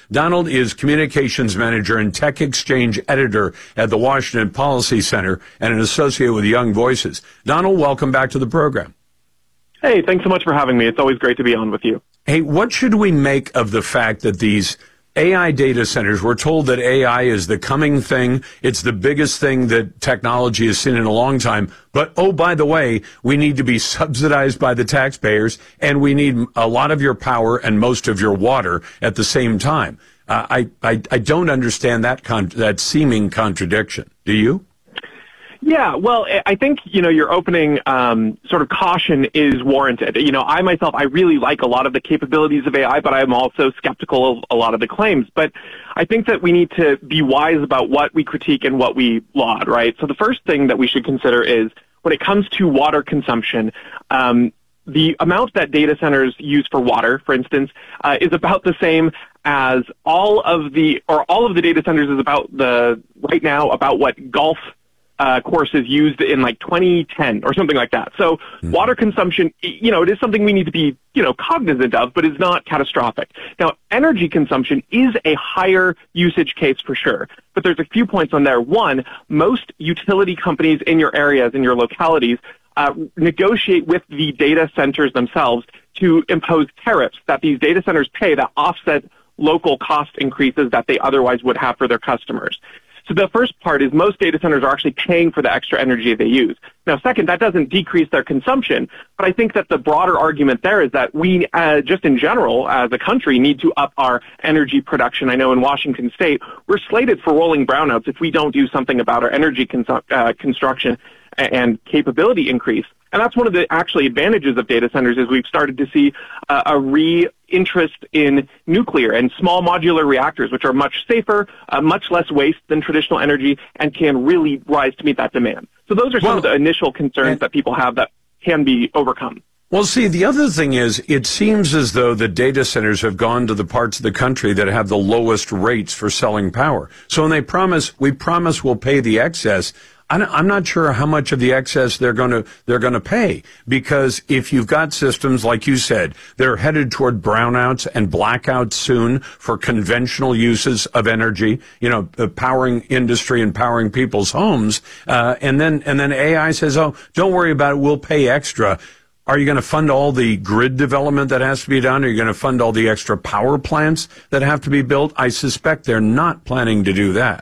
Donald is communications manager and tech exchange editor at the Washington Policy Center and an associate with Young Voices. Donald, welcome back to the program. Hey, thanks so much for having me. It's always great to be on with you. Hey, what should we make of the fact that these AI data centers, we're told that AI is the coming thing. It's the biggest thing that technology has seen in a long time. But, oh, by the way, we need to be subsidized by the taxpayers, and we need a lot of your power and most of your water at the same time. I don't understand that seeming contradiction. Do you? Yeah, well, I think, your opening sort of caution is warranted. I myself, I really like a lot of the capabilities of AI, but I'm also skeptical of a lot of the claims. But I think that we need to be wise about what we critique and what we laud, right? So the first thing that we should consider is when it comes to water consumption, the amount that data centers use for water, for instance, is about the same as all of the data centers is about right now about what golf courses used in like 2010 or something like that. So water consumption, it is something we need to be, cognizant of, but is not catastrophic. Now, energy consumption is a higher usage case for sure, but there's a few points on there. One, most utility companies in your areas, in your localities, negotiate with the data centers themselves to impose tariffs that these data centers pay that offset local cost increases that they otherwise would have for their customers. So the first part is most data centers are actually paying for the extra energy they use. Now, second, that doesn't decrease their consumption, but I think that the broader argument there is that we, just in general, as a country, need to up our energy production. I know in Washington State, we're slated for rolling brownouts if we don't do something about our energy construction and capability increase. And that's one of the actually advantages of data centers is we've started to see a re-interest in nuclear and small modular reactors, which are much safer, much less waste than traditional energy, and can really rise to meet that demand. So those are some of the initial concerns that people have that can be overcome. Well, see, the other thing is it seems as though the data centers have gone to the parts of the country that have the lowest rates for selling power. So when they we promise we'll pay the excess, I'm not sure how much of the excess they're going to pay, because if you've got systems, like you said, they're headed toward brownouts and blackouts soon for conventional uses of energy, powering industry and powering people's homes. And then AI says, oh, don't worry about it. We'll pay extra. Are you going to fund all the grid development that has to be done? Are you going to fund all the extra power plants that have to be built? I suspect they're not planning to do that.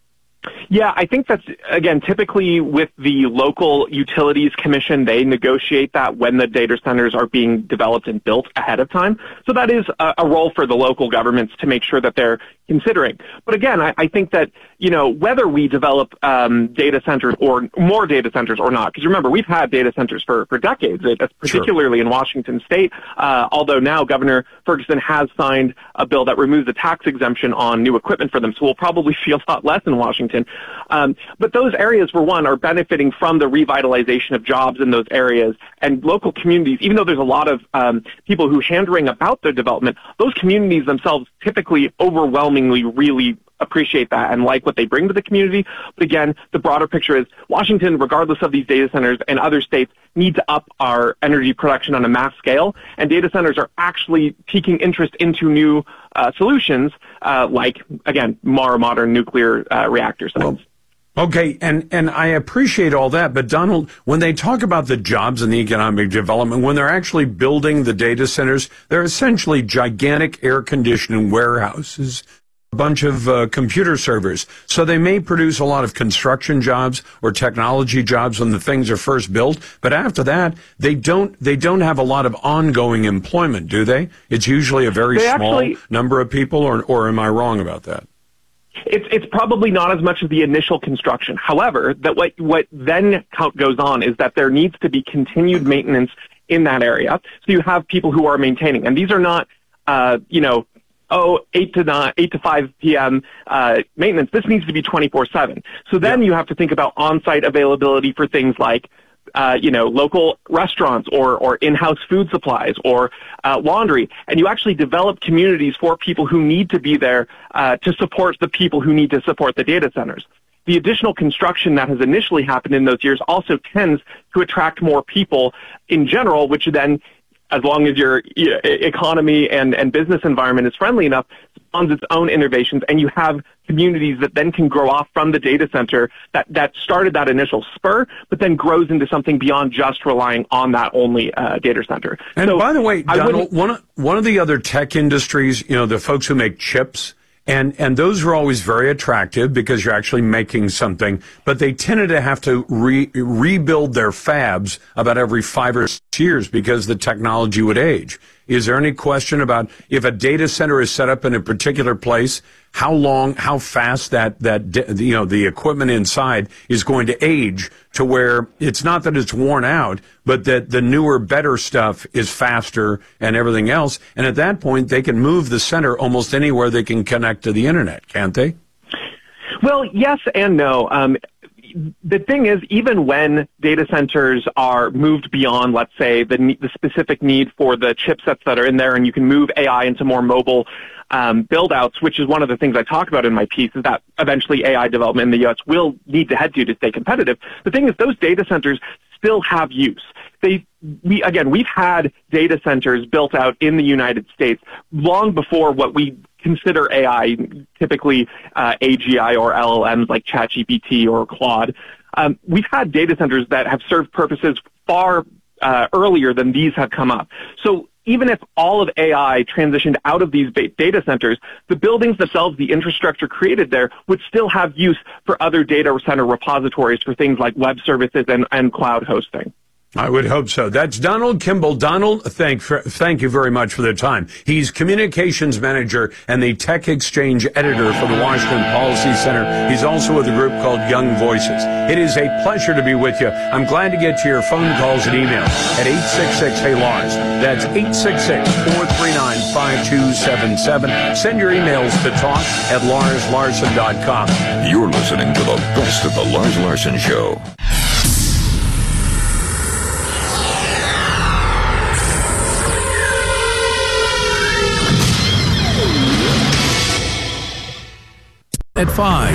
Yeah, I think that's, again, typically with the local utilities commission, they negotiate that when the data centers are being developed and built ahead of time. So that is a role for the local governments to make sure that they're considering. But again, I think that, whether we develop data centers or more data centers or not, because remember, we've had data centers for decades, particularly in Washington State, although now Governor Ferguson has signed a bill that removes the tax exemption on new equipment for them, so we'll probably see a lot less in Washington. But those areas, for one, are benefiting from the revitalization of jobs in those areas, and local communities, even though there's a lot of people who hand-wring about their development, those communities themselves typically overwhelmingly really appreciate that and like what they bring to the community. But again, the broader picture is Washington, regardless of these data centers and other states, need to up our energy production on a mass scale, and data centers are actually piquing interest into new solutions like, again, more modern nuclear reactor sites. Okay, and I appreciate all that, but Donald, when they talk about the jobs and the economic development, when they're actually building the data centers, they're essentially gigantic air conditioning warehouses, a bunch of computer servers. So they may produce a lot of construction jobs or technology jobs when the things are first built, but after that, they don't have a lot of ongoing employment, do they? It's usually a very small number of people, or am I wrong about that? It's probably not as much as the initial construction. However, that what then goes on is that there needs to be continued maintenance in that area. So you have people who are maintaining, and these are not, 8 to 5 p.m. Maintenance. This needs to be 24/7. So then you have to think about on-site availability for things like local restaurants or in-house food supplies or laundry. And you actually develop communities for people who need to be there to support the people who need to support the data centers. The additional construction that has initially happened in those years also tends to attract more people in general, which then, as long as your economy and business environment is friendly enough, spawns its own innovations, and you have communities that then can grow off from the data center that started that initial spur, but then grows into something beyond just relying on that only data center. And so, by the way, Donald, one of the other tech industries, the folks who make chips, and those are always very attractive because you're actually making something, but they tended to have to rebuild their fabs about every 5 or 6 years because the technology would age. Is there any question about if a data center is set up in a particular place, how fast the equipment inside is going to age to where it's not that it's worn out, but that the newer, better stuff is faster and everything else. And at that point, they can move the center almost anywhere they can connect to the internet, can't they? Well, yes and no. The thing is, even when data centers are moved beyond, let's say, the specific need for the chipsets that are in there, and you can move AI into more mobile build-outs, which is one of the things I talk about in my piece, is that eventually AI development in the U.S. will need to head to stay competitive. The thing is, those data centers still have use. We've had data centers built out in the United States long before what we consider AI, typically AGI or LLMs like ChatGPT or Claude. We've had data centers that have served purposes far earlier than these have come up. So even if all of AI transitioned out of these data centers, the buildings themselves, the infrastructure created there, would still have use for other data center repositories for things like web services and cloud hosting. I would hope so. That's Donald Kimball. Donald, thank you very much for the time. He's communications manager and the Tech Exchange editor for the Washington Policy Center. He's also with a group called Young Voices. It is a pleasure to be with you. I'm glad to get to your phone calls and emails at 866-HEY-LARS. That's 866-439-5277. Send your emails to talk@LarsLarson.com. You're listening to the best of the Lars Larson Show. At 5.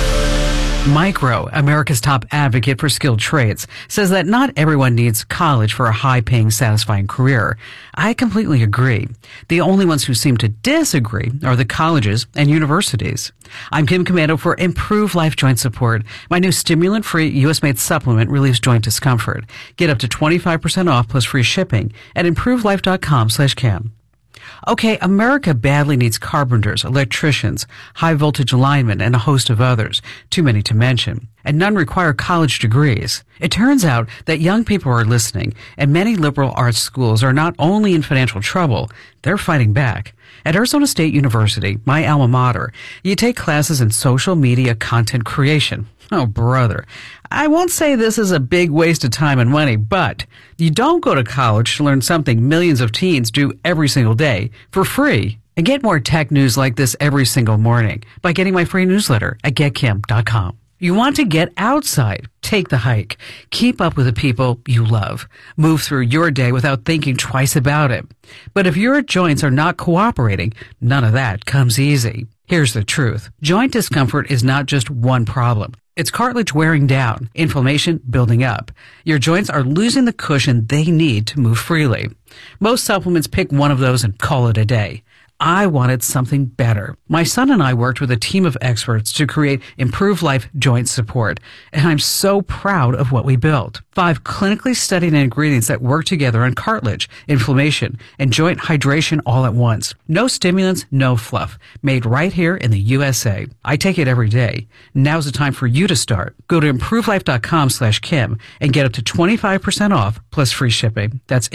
Micro, America's top advocate for skilled trades, says that not everyone needs college for a high-paying, satisfying career. I completely agree. The only ones who seem to disagree are the colleges and universities. I'm Kim Commando for Improve Life Joint Support. My new stimulant-free U.S.-made supplement relieves joint discomfort. Get up to 25% off plus free shipping at improvelife.com/Kim. Okay, America badly needs carpenters, electricians, high-voltage linemen, and a host of others, too many to mention, and none require college degrees. It turns out that young people are listening, and many liberal arts schools are not only in financial trouble, they're fighting back. At Arizona State University, my alma mater, you take classes in social media content creation. Oh, brother. I won't say this is a big waste of time and money, but you don't go to college to learn something millions of teens do every single day for free. And get more tech news like this every single morning by getting my free newsletter at getkim.com. You want to get outside. Take the hike. Keep up with the people you love. Move through your day without thinking twice about it. But if your joints are not cooperating, none of that comes easy. Here's the truth. Joint discomfort is not just one problem. It's cartilage wearing down, inflammation building up. Your joints are losing the cushion they need to move freely. Most supplements pick one of those and call it a day. I wanted something better. My son and I worked with a team of experts to create Improve Life Joint Support, and I'm so proud of what we built. 5 clinically studied ingredients that work together on cartilage, inflammation, and joint hydration all at once. No stimulants, no fluff. Made right here in the USA. I take it every day. Now's the time for you to start. Go to improvelife.com/Kim and get up to 25% off plus free shipping. That's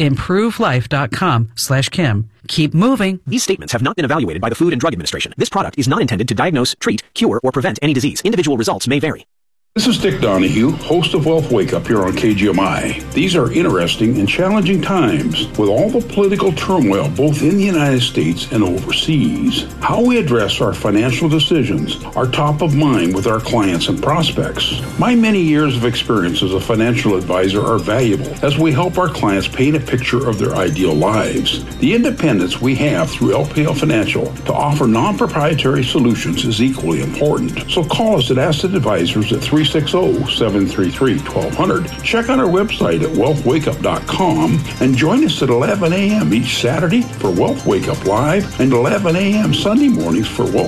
improvelife.com/Kim. Keep moving. These statements have not been evaluated by the Food and Drug Administration. This product is not intended to diagnose, treat, cure, or prevent any disease. Individual results may vary. This is Dick Donahue, host of Wealth Wake Up here on KGMI. These are interesting and challenging times with all the political turmoil both in the United States and overseas. How we address our financial decisions are top of mind with our clients and prospects. My many years of experience as a financial advisor are valuable as we help our clients paint a picture of their ideal lives. The independence we have through LPL Financial to offer non-proprietary solutions is equally important. So call us at Asset Advisors at 3 360-733-1200. Check out our website at wealthwakeup.com and join us at 11 a.m. each Saturday for Wealth Wake Up Live and 11 a.m. Sunday mornings for Wealth